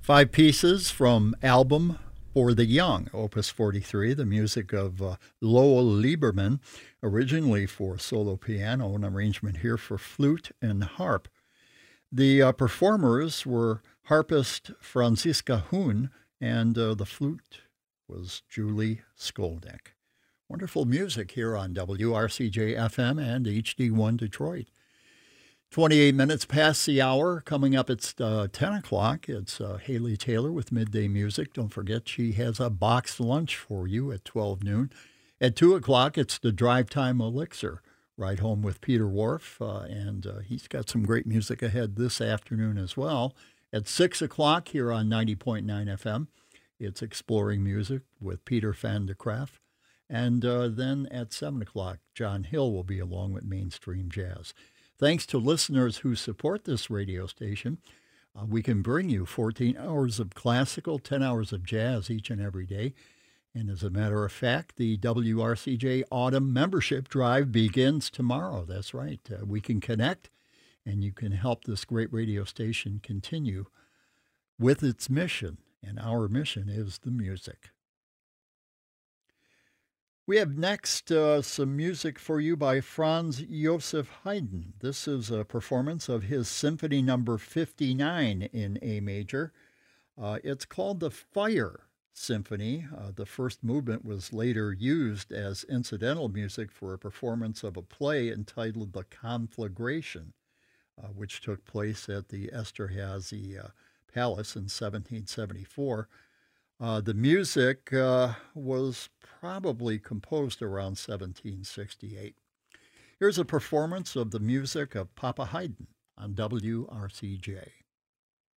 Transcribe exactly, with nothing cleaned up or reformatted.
Five pieces from album For the Young, Opus forty-three, the music of uh, Lowell Lieberman, originally for solo piano, an arrangement here for flute and harp. The uh, performers were harpist Franziska Huhn, and uh, the flute was Julie Skolnick. Wonderful music here on W R C J F M and H D one Detroit. twenty-eight minutes past the hour. Coming up, it's uh, ten o'clock. It's uh, Haley Taylor with Midday Music. Don't forget, she has a boxed lunch for you at twelve noon. At two o'clock, it's the Drive Time Elixir. Ride Home with Peter Wharf, uh, and uh, he's got some great music ahead this afternoon as well. At six o'clock here on ninety point nine F M, it's Exploring Music with Peter Van de Graaf. And uh, then at seven o'clock, John Hill will be along with Mainstream Jazz. Thanks to listeners who support this radio station, uh, we can bring you fourteen hours of classical, ten hours of jazz each and every day. And as a matter of fact, the W R C J Autumn Membership Drive begins tomorrow. That's right. Uh, we can connect, and you can help this great radio station continue with its mission. And our mission is the music. We have next uh, some music for you by Franz Joseph Haydn. This is a performance of his Symphony Number fifty-nine in A major. Uh, it's called the Fire Symphony. Uh, the first movement was later used as incidental music for a performance of a play entitled The Conflagration, uh, which took place at the Esterhazy uh, Palace in seventeen seventy-four. Uh, the music uh, was probably composed around seventeen sixty-eight. Here's a performance of the music of Papa Haydn on W R C J.